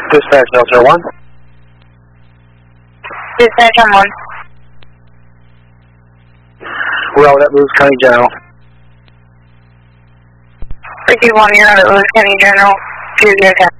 Dispatch Delta 1. Dispatch on 1. Route at Lewis County General. 51, you're out at Lewis County General. 2 0 10.